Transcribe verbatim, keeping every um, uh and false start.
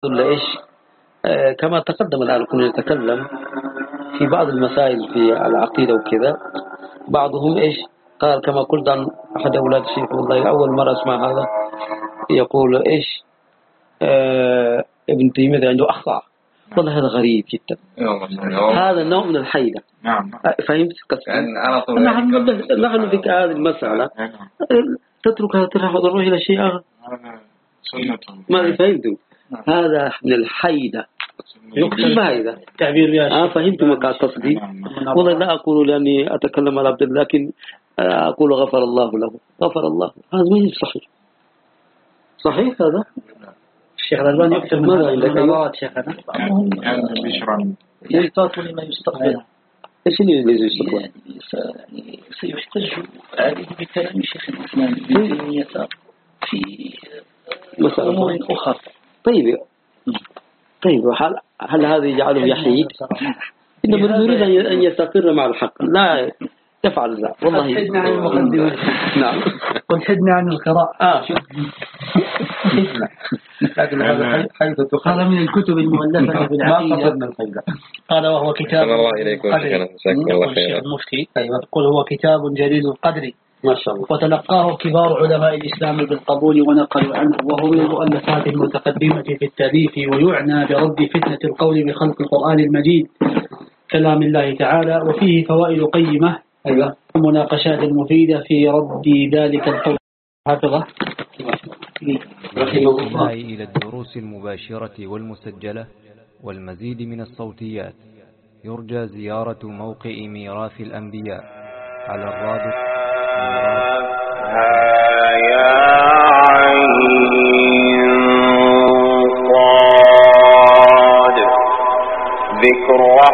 إيش آه كما تقدم الآن كنا نتكلم في بعض المسائل في العقيدة وكذا، بعضهم إيش قال كما قلت عن أحد أولاد الشيخ، والله أول مرة أسمع هذا يقول إيش آه ابن تيمية عنده أخطاء. والله هذا غريب جدا، هذا نوع من الحيدة. نعم. فهمت قصدي؟ نحن نحن بك هذه المسألة تتركها تروح إلى شيء آخر. ما فهمتم؟ هذا من الحيدة. يقصد هذا تعبير يا آه فهمتم ما قصدي؟ والله لا أقول لأني أتكلم على عبد الله، لكن أقول غفر الله له، غفر الله. هذا ما هي صحيح. صحيح هذا؟ الشيخ الألباني يكتب من المناظرات شيخنا يعني بشرا يلتاط لما يستقبل. إيش اللي يستقبل؟ يعني سيحتج عليه بكلام الشيخ الإسلام ابن تيمية في أمور أخرى. طيب طيب هل هل هذا يجعله يحيد؟ إنما نريد أن يستقر مع الحق، لا يفعل ذلك. والله حدنا عن المقدمة. نعم قل حدنا عن القراءة. آه لكن هذا حيث هذا من الكتب المؤلفة بالعقيدة. قال وهو كتاب الله إليكم الله خير المفتي يقول هو كتاب جليل القدر ما شاء الله، وتلقاه كبار علماء الإسلام بالقبول ونقلوا عنه، وهو من المؤلفات المتقدمة في التأليف، ويعنى برد فتنة القول بخلق القرآن المجيد كلام الله تعالى، وفيه فوائد قيمة أيوة ومناقشات مفيدة في رد ذلك القول. حافظة رحمه الله. إلى الدروس المباشرة والمسجلة والمزيد من الصوتيات يرجى زيارة موقع ميراث الأنبياء على الرابط يا عين صاد ذكر